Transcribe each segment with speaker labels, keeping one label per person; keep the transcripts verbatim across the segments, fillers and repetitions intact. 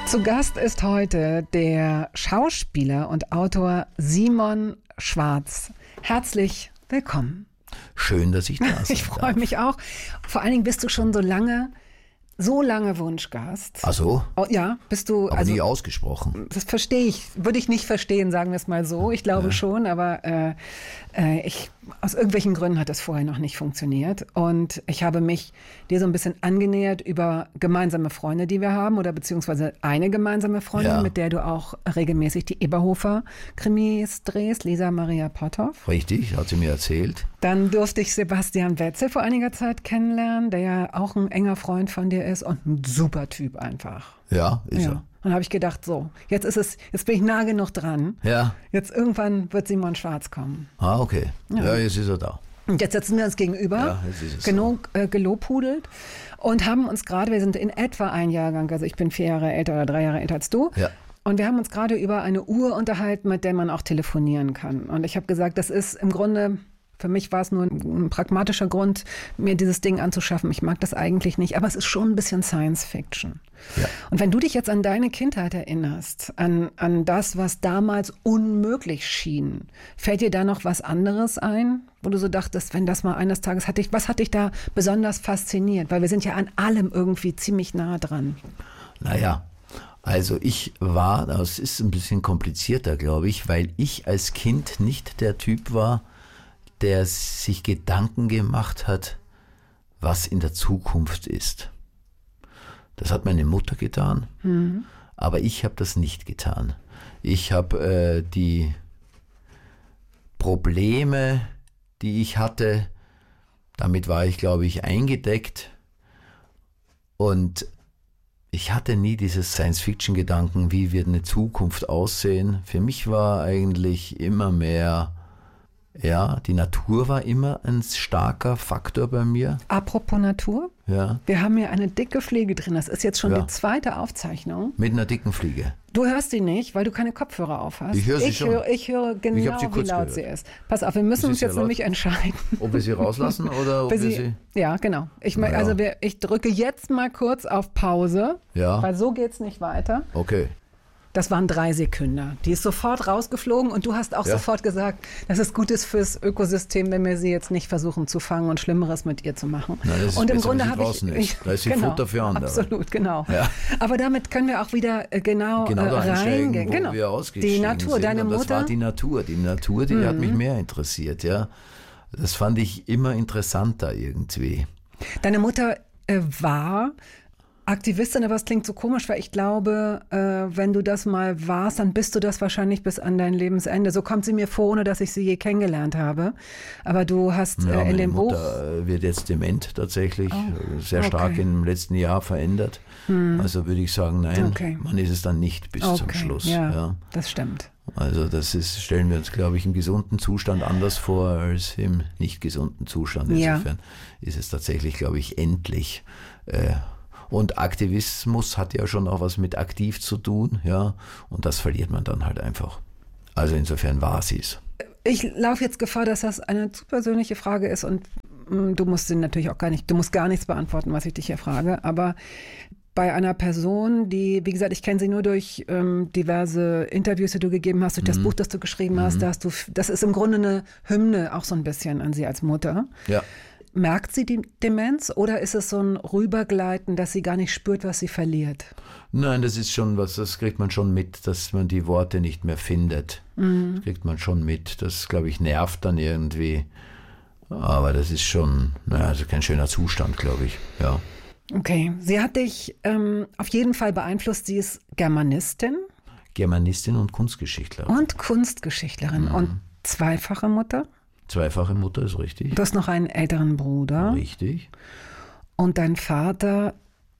Speaker 1: Zu Gast ist heute der Schauspieler und Autor Simon Schwarz. Herzlich willkommen.
Speaker 2: Schön, dass ich da bin.
Speaker 1: Ich freue mich auch. Vor allen Dingen bist du schon so lange, so lange Wunschgast.
Speaker 2: Ach so?
Speaker 1: Oh, ja, bist du.
Speaker 2: Aber
Speaker 1: also,
Speaker 2: nie ausgesprochen.
Speaker 1: Das verstehe ich. Würde ich nicht verstehen, sagen wir es mal so. Ich glaube ja. schon, aber äh, äh, ich, aus irgendwelchen Gründen hat das vorher noch nicht funktioniert. Und ich habe mich dir so ein bisschen angenähert über gemeinsame Freunde, die wir haben, oder beziehungsweise eine gemeinsame Freundin, ja. mit der du auch regelmäßig die Eberhofer-Krimis drehst, Lisa Maria Potthoff.
Speaker 2: Richtig, hat sie mir erzählt.
Speaker 1: Dann durfte ich Sebastian Wetzel vor einiger Zeit kennenlernen, der ja auch ein enger Freund von dir ist und ein super Typ einfach.
Speaker 2: Ja, ist
Speaker 1: ja.
Speaker 2: er.
Speaker 1: Dann habe ich gedacht, so, jetzt ist es, jetzt bin ich nah genug dran.
Speaker 2: Ja.
Speaker 1: Jetzt irgendwann wird Simon Schwarz kommen.
Speaker 2: Ah, okay. Ja, ja jetzt ist er da.
Speaker 1: Und jetzt sitzen wir uns gegenüber,
Speaker 2: ja, jetzt ist es
Speaker 1: genug so. äh, gelobhudelt und haben uns gerade, wir sind in etwa ein Jahrgang, also ich bin vier Jahre älter oder drei Jahre älter als du.
Speaker 2: Ja.
Speaker 1: Und wir haben uns gerade über eine Uhr unterhalten, mit der man auch telefonieren kann. Und ich habe gesagt, das ist im Grunde, für mich war es nur ein, ein pragmatischer Grund, mir dieses Ding anzuschaffen. Ich mag das eigentlich nicht, aber es ist schon ein bisschen Science Fiction.
Speaker 2: Ja.
Speaker 1: Und wenn du dich jetzt an deine Kindheit erinnerst, an, an das, was damals unmöglich schien, fällt dir da noch was anderes ein, wo du so dachtest, wenn das mal eines Tages hat dich, was hat dich da besonders fasziniert? Weil wir sind ja an allem irgendwie ziemlich nah dran.
Speaker 2: Naja, also ich war, das ist ein bisschen komplizierter, glaube ich, weil ich als Kind nicht der Typ war, der sich Gedanken gemacht hat, was in der Zukunft ist. Das hat meine Mutter getan, mhm. aber ich habe das nicht getan. Ich habe äh, die Probleme, die ich hatte, damit war ich, glaube ich, eingedeckt und ich hatte nie dieses Science-Fiction-Gedanken, wie wird eine Zukunft aussehen. Für mich war eigentlich immer mehr, ja, die Natur war immer ein starker Faktor bei mir.
Speaker 1: Apropos Natur,
Speaker 2: ja.
Speaker 1: wir haben hier eine dicke Fliege drin. Das ist jetzt schon
Speaker 2: ja.
Speaker 1: die zweite Aufzeichnung.
Speaker 2: Mit einer dicken Fliege.
Speaker 1: Du hörst sie nicht, weil du keine Kopfhörer auf hast.
Speaker 2: Ich höre sie
Speaker 1: ich
Speaker 2: schon.
Speaker 1: Hör, ich höre genau,
Speaker 2: ich sie
Speaker 1: wie laut
Speaker 2: gehört.
Speaker 1: sie ist. Pass auf, wir müssen uns jetzt
Speaker 2: laut?
Speaker 1: nämlich entscheiden.
Speaker 2: Ob wir sie rauslassen oder ob wir
Speaker 1: sie,
Speaker 2: sie...
Speaker 1: Ja, genau. Ich,
Speaker 2: ja.
Speaker 1: Also wir, ich drücke jetzt mal kurz auf Pause,
Speaker 2: ja.
Speaker 1: weil so geht es nicht weiter.
Speaker 2: Okay.
Speaker 1: Das waren drei Sekunden. Die ist sofort rausgeflogen und du hast auch ja. sofort gesagt, dass es gut ist fürs Ökosystem, wenn wir sie jetzt nicht versuchen zu fangen und Schlimmeres mit ihr zu machen.
Speaker 2: Na, das ist
Speaker 1: und im
Speaker 2: besser,
Speaker 1: Grunde
Speaker 2: habe
Speaker 1: ich,
Speaker 2: ich da ist sie
Speaker 1: genau,
Speaker 2: Futter für andere.
Speaker 1: Absolut, genau.
Speaker 2: Ja.
Speaker 1: Aber damit können wir auch wieder äh, genau,
Speaker 2: genau da
Speaker 1: äh, reingehen.
Speaker 2: Wo
Speaker 1: genau.
Speaker 2: wir ausgestiegen
Speaker 1: die Natur,
Speaker 2: sind.
Speaker 1: deine
Speaker 2: und das
Speaker 1: Mutter.
Speaker 2: war die Natur. Die Natur, die mhm. hat mich mehr interessiert. Ja, das fand ich immer interessanter irgendwie.
Speaker 1: Deine Mutter äh, war Aktivistin, aber es klingt so komisch, weil ich glaube, äh, wenn du das mal warst, dann bist du das wahrscheinlich bis an dein Lebensende. So kommt sie mir vor, ohne dass ich sie je kennengelernt habe. Aber du hast
Speaker 2: ja,
Speaker 1: äh, in dem Buch...
Speaker 2: Meine Mutter wird jetzt dement tatsächlich,
Speaker 1: oh,
Speaker 2: sehr stark
Speaker 1: okay.
Speaker 2: im letzten Jahr verändert. Hm. Also würde ich sagen, nein, okay. man ist es dann nicht bis
Speaker 1: okay.
Speaker 2: zum Schluss.
Speaker 1: Ja,
Speaker 2: ja,
Speaker 1: das stimmt.
Speaker 2: Also das ist, stellen wir uns, glaube ich, im gesunden Zustand anders vor als im nicht gesunden Zustand. Insofern ja. ist es tatsächlich, glaube ich, endlich... Äh, Und Aktivismus hat ja schon auch was mit aktiv zu tun, ja, und das verliert man dann halt einfach. Also insofern war sie es.
Speaker 1: Ich laufe jetzt Gefahr, dass das eine zu persönliche Frage ist und mh, du musst sie natürlich auch gar nicht, du musst gar nichts beantworten, was ich dich hier frage, aber bei einer Person, die, wie gesagt, ich kenne sie nur durch ähm, diverse Interviews, die du gegeben hast, durch mhm. das Buch, das du geschrieben hast, mhm. da hast du, das ist im Grunde eine Hymne auch so ein bisschen an sie als Mutter.
Speaker 2: Ja.
Speaker 1: Merkt sie die Demenz oder ist es so ein Rübergleiten, dass sie gar nicht spürt, was sie verliert?
Speaker 2: Nein, das ist schon was, das kriegt man schon mit, dass man die Worte nicht mehr findet. Mhm. Das kriegt man schon mit. Das, glaube ich, nervt dann irgendwie. Aber das ist schon, naja, also kein schöner Zustand, glaube ich, ja.
Speaker 1: Okay, sie hat dich ähm, auf jeden Fall beeinflusst. Sie ist Germanistin.
Speaker 2: Germanistin und Kunstgeschichtlerin.
Speaker 1: Und Kunstgeschichtlerin. Mhm. Und zweifache Mutter?
Speaker 2: Zweifache Mutter ist richtig.
Speaker 1: Du hast noch einen älteren Bruder.
Speaker 2: Richtig.
Speaker 1: Und dein Vater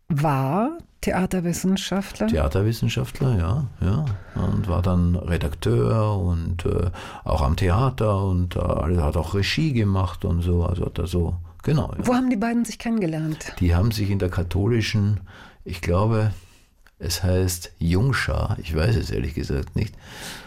Speaker 1: war Theaterwissenschaftler?
Speaker 2: Theaterwissenschaftler, ja, ja. Und war dann Redakteur und äh, auch am Theater und äh, hat auch Regie gemacht und so. Also hat er so, genau. Ja.
Speaker 1: Wo haben die beiden sich kennengelernt?
Speaker 2: Die haben sich in der katholischen, ich glaube, es heißt Jungschar, ich weiß es ehrlich gesagt nicht,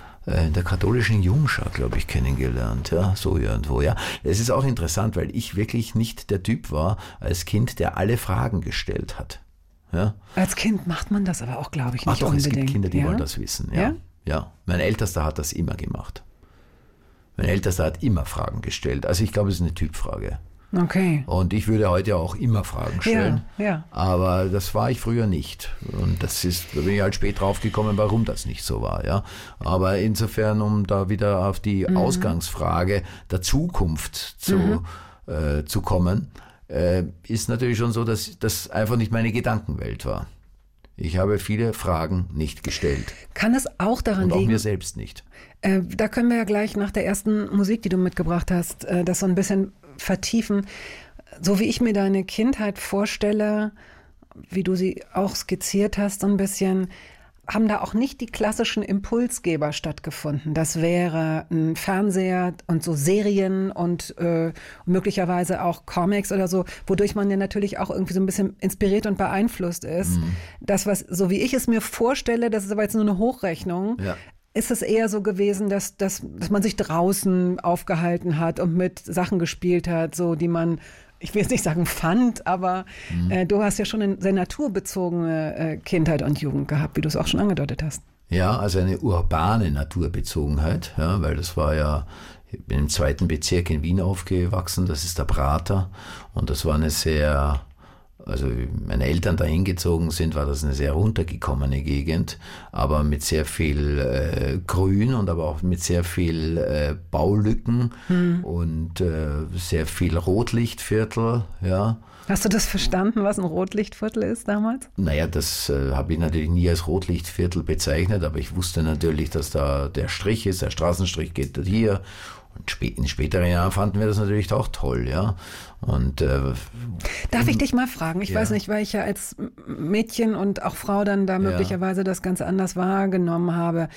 Speaker 2: in der katholischen Jungschar, glaube ich, kennengelernt, ja, so irgendwo, ja. Es ist auch interessant, weil ich wirklich nicht der Typ war als Kind, der alle Fragen gestellt hat. Ja?
Speaker 1: Als Kind macht man das aber auch, glaube ich, nicht
Speaker 2: Ach doch,
Speaker 1: unbedingt.
Speaker 2: es gibt Kinder, die
Speaker 1: ja?
Speaker 2: wollen das wissen. Ja?
Speaker 1: Ja?
Speaker 2: Ja. Mein Ältester hat das immer gemacht. Mein Ältester hat immer Fragen gestellt. Also ich glaube, es ist eine Typfrage.
Speaker 1: Okay.
Speaker 2: Und ich würde heute auch immer Fragen stellen.
Speaker 1: Ja, ja.
Speaker 2: Aber das war ich früher nicht. Und das ist, da bin ich halt spät drauf gekommen, warum das nicht so war. Ja. Aber insofern, um da wieder auf die mhm. Ausgangsfrage der Zukunft zu, mhm. äh, zu kommen, äh, ist natürlich schon so, dass das einfach nicht meine Gedankenwelt war. Ich habe viele Fragen nicht gestellt.
Speaker 1: Kann es auch daran
Speaker 2: Und auch
Speaker 1: liegen?
Speaker 2: mir selbst nicht.
Speaker 1: Äh, da können wir ja gleich nach der ersten Musik, die du mitgebracht hast, äh, das so ein bisschen vertiefen. So wie ich mir deine Kindheit vorstelle, wie du sie auch skizziert hast, so ein bisschen, haben da auch nicht die klassischen Impulsgeber stattgefunden. Das wäre ein Fernseher und so Serien und äh, möglicherweise auch Comics oder so, wodurch man ja natürlich auch irgendwie so ein bisschen inspiriert und beeinflusst ist. Mhm. Das, was, so wie ich es mir vorstelle, das ist aber jetzt nur eine Hochrechnung, ja. Ist es eher so gewesen, dass, dass, dass man sich draußen aufgehalten hat und mit Sachen gespielt hat, so die man, ich will jetzt nicht sagen fand, aber mhm. äh, du hast ja schon eine sehr naturbezogene äh, Kindheit und Jugend gehabt, wie du es auch schon angedeutet hast.
Speaker 2: Ja, also eine urbane Naturbezogenheit, ja, weil das war ja, ich bin im zweiten Bezirk in Wien aufgewachsen, das ist der Prater, und das war eine sehr... Also meine Eltern dahin gezogen sind, war das eine sehr runtergekommene Gegend, aber mit sehr viel äh, Grün und aber auch mit sehr viel äh, Baulücken hm. und äh, sehr viel Rotlichtviertel, ja.
Speaker 1: Hast du das verstanden, was ein Rotlichtviertel ist damals?
Speaker 2: Naja, das äh, habe ich natürlich nie als Rotlichtviertel bezeichnet, aber ich wusste natürlich, dass da der Strich ist, der Straßenstrich geht hier. Und in späteren Jahren fanden wir das natürlich auch toll, ja. Und, äh,
Speaker 1: Darf ich dich mal fragen? Ich ja. weiß nicht, weil ich ja als Mädchen und auch Frau dann da möglicherweise ja. das ganz anders wahrgenommen habe.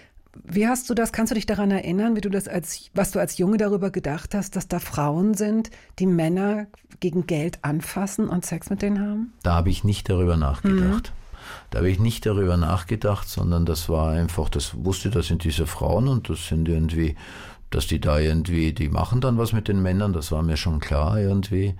Speaker 1: Wie hast du das, kannst du dich daran erinnern, wie du das als, was du als Junge darüber gedacht hast, dass da Frauen sind, die Männer gegen Geld anfassen und Sex mit denen haben?
Speaker 2: Da habe ich nicht darüber nachgedacht. Mhm. Da habe ich nicht darüber nachgedacht, sondern das war einfach, das wusste, das sind diese Frauen und das sind irgendwie, dass die da irgendwie, die machen dann was mit den Männern, das war mir schon klar irgendwie.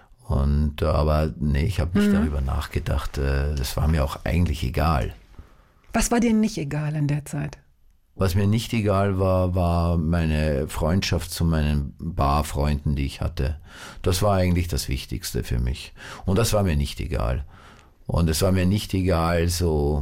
Speaker 2: Und aber nee, ich habe nicht mhm. darüber nachgedacht. Das war mir auch eigentlich egal.
Speaker 1: Was war dir nicht egal in der Zeit?
Speaker 2: Was mir nicht egal war, war meine Freundschaft zu meinen Barfreunden, die ich hatte. Das war eigentlich das Wichtigste für mich. Und das war mir nicht egal. Und es war mir nicht egal, so...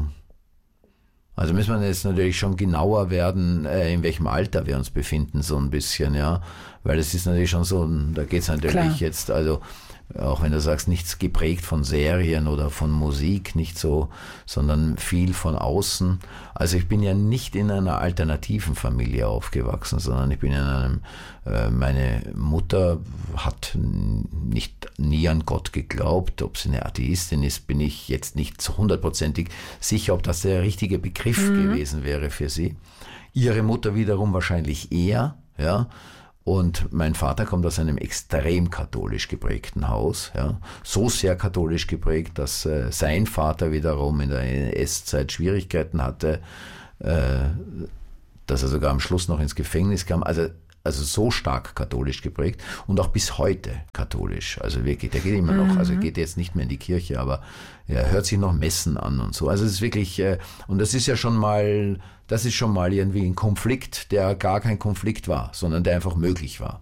Speaker 2: Also müssen wir jetzt natürlich schon genauer werden, äh, in welchem Alter wir uns befinden, so ein bisschen, ja. Weil es ist natürlich schon so, da geht es natürlich Klar. jetzt, also auch wenn du sagst, nichts geprägt von Serien oder von Musik, nicht so, sondern viel von außen. Also ich bin ja nicht in einer alternativen Familie aufgewachsen, sondern ich bin in einem, äh, meine Mutter hat nicht nie an Gott geglaubt. Ob sie eine Atheistin ist, bin ich jetzt nicht zu hundertprozentig sicher, ob das der richtige Begriff mhm. gewesen wäre für sie. Ihre Mutter wiederum wahrscheinlich eher, ja. Und mein Vater kommt aus einem extrem katholisch geprägten Haus, ja, so sehr katholisch geprägt, dass äh, sein Vater wiederum in der N S-Zeit Schwierigkeiten hatte, äh, dass er sogar am Schluss noch ins Gefängnis kam. Also, also so stark katholisch geprägt und auch bis heute katholisch. Also wirklich, der geht immer noch, mhm. also geht jetzt nicht mehr in die Kirche, aber er hört sich noch Messen an und so. Also es ist wirklich, äh, und das ist ja schon mal, das ist schon mal irgendwie ein Konflikt, der gar kein Konflikt war, sondern der einfach möglich war.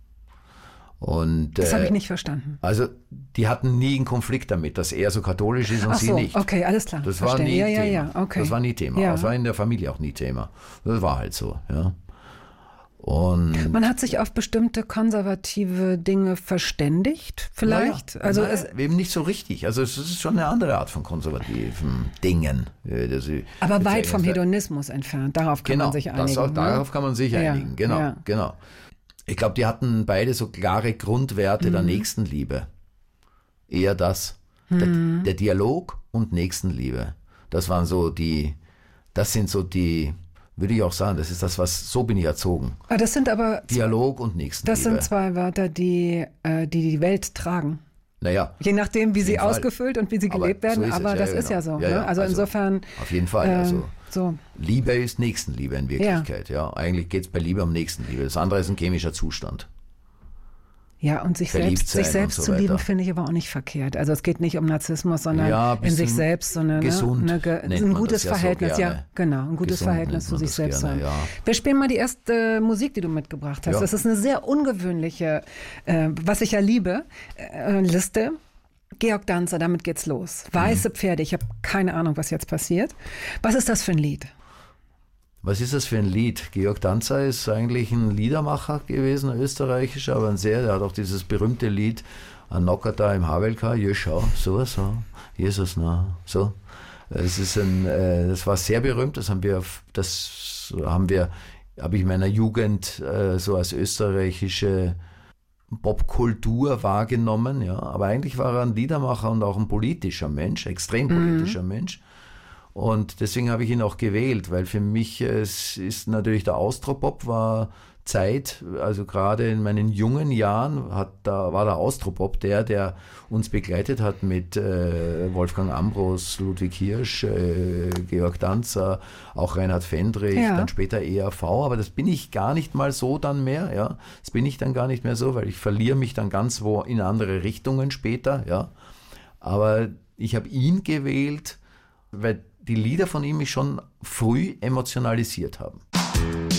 Speaker 2: Und,
Speaker 1: das
Speaker 2: äh,
Speaker 1: habe ich nicht verstanden.
Speaker 2: Also die hatten nie einen Konflikt damit, dass er so katholisch ist und
Speaker 1: Ach
Speaker 2: sie
Speaker 1: so,
Speaker 2: nicht.
Speaker 1: Okay, alles klar.
Speaker 2: Das
Speaker 1: Verstehe.
Speaker 2: war nie
Speaker 1: ja,
Speaker 2: Thema.
Speaker 1: Ja, ja, okay.
Speaker 2: Das war nie Thema.
Speaker 1: Ja.
Speaker 2: Das war in der Familie auch nie Thema. Das war halt so, ja. Und
Speaker 1: man hat sich auf bestimmte konservative Dinge verständigt, vielleicht?
Speaker 2: Ja,
Speaker 1: also
Speaker 2: nein,
Speaker 1: es
Speaker 2: eben nicht so richtig. Also es ist schon eine andere Art von konservativen Dingen.
Speaker 1: Aber weit vom Hedonismus entfernt. Darauf kann
Speaker 2: genau,
Speaker 1: man sich einigen.
Speaker 2: Auch,
Speaker 1: ne?
Speaker 2: Darauf kann man sich
Speaker 1: ja,
Speaker 2: einigen. Genau,
Speaker 1: ja.
Speaker 2: genau. Ich glaube, die hatten beide so klare Grundwerte mhm. der Nächstenliebe. Eher das. Mhm. Der, der Dialog und Nächstenliebe. Das waren so die, das sind so die, würde ich auch sagen, das ist das, was, so bin ich erzogen.
Speaker 1: Ah, das sind aber
Speaker 2: Dialog und Nächstenliebe.
Speaker 1: Das sind zwei Wörter, die äh, die, die Welt tragen.
Speaker 2: Naja.
Speaker 1: Je nachdem, wie sie
Speaker 2: Fall.
Speaker 1: ausgefüllt und wie sie gelebt
Speaker 2: aber
Speaker 1: werden,
Speaker 2: so
Speaker 1: aber
Speaker 2: ja,
Speaker 1: das
Speaker 2: genau.
Speaker 1: ist ja so.
Speaker 2: Ja, ja.
Speaker 1: Ne? Also,
Speaker 2: also
Speaker 1: insofern.
Speaker 2: Auf jeden Fall.
Speaker 1: Äh,
Speaker 2: also
Speaker 1: so.
Speaker 2: Liebe ist Nächstenliebe in Wirklichkeit. Ja. Ja. Eigentlich geht es bei Liebe um Nächstenliebe. Das andere ist ein chemischer Zustand.
Speaker 1: Ja, und sich selbst, sich selbst
Speaker 2: so
Speaker 1: zu lieben, finde ich aber auch nicht verkehrt. Also es geht nicht um Narzissmus, sondern
Speaker 2: ja,
Speaker 1: in sich selbst, sondern
Speaker 2: gesund,
Speaker 1: ne, ne,
Speaker 2: nennt
Speaker 1: ein
Speaker 2: man
Speaker 1: gutes
Speaker 2: das ja
Speaker 1: Verhältnis,
Speaker 2: so gerne.
Speaker 1: ja, genau, ein gutes
Speaker 2: Gesund
Speaker 1: Verhältnis zu sich selbst
Speaker 2: gerne,
Speaker 1: haben.
Speaker 2: ja.
Speaker 1: Wir spielen mal die erste Musik, die du mitgebracht hast.
Speaker 2: Ja.
Speaker 1: Das ist eine sehr ungewöhnliche, äh, was ich ja liebe, äh, Liste. Georg Danzer, damit geht's los. Weiße
Speaker 2: Mhm.
Speaker 1: Pferde, ich habe keine Ahnung, was jetzt passiert. Was ist das für ein Lied?
Speaker 2: Was ist das für ein Lied? Georg Danzer ist eigentlich ein Liedermacher gewesen, ein österreichischer, aber ein sehr, der hat auch dieses berühmte Lied, ein Nocker da im Havelka, Jöschau, so, so, Jesus, na, so. Es ist ein, äh, das war sehr berühmt, das haben wir, das haben wir, habe ich in meiner Jugend äh, so als österreichische Popkultur wahrgenommen, ja, aber eigentlich war er ein Liedermacher und auch ein politischer Mensch, extrem politischer mhm. Mensch. Und deswegen habe ich ihn auch gewählt, weil für mich es ist natürlich der Austropop war Zeit, also gerade in meinen jungen Jahren hat da war der Austropop der, der uns begleitet hat mit äh, Wolfgang Ambros, Ludwig Hirsch, äh, Georg Danzer, auch Reinhard Fendrich, ja. Dann später E R V, aber das bin ich gar nicht mal so dann mehr, ja. Das bin ich dann gar nicht mehr so, weil ich verliere mich dann ganz wo in andere Richtungen später, ja. Aber ich habe ihn gewählt, weil die Lieder von ihm mich schon früh emotionalisiert haben.